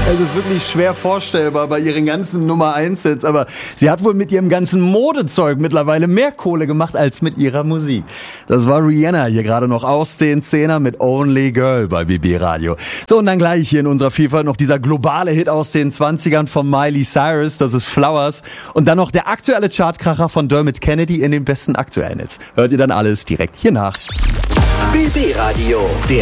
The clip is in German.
Es ist wirklich schwer vorstellbar bei ihren ganzen Nummer 1 Hits, aber sie hat wohl mit ihrem ganzen Modezeug mittlerweile mehr Kohle gemacht als mit ihrer Musik. Das war Rihanna hier gerade noch aus den Zehner mit Only Girl bei BB Radio. So, und dann gleich hier in unserer Vielfalt noch dieser globale Hit aus den 20ern von Miley Cyrus, das ist Flowers. Und dann noch der aktuelle Chartkracher von Dermot Kennedy in den besten aktuellen Hits. Hört ihr dann alles direkt hier nach. BB Radio, der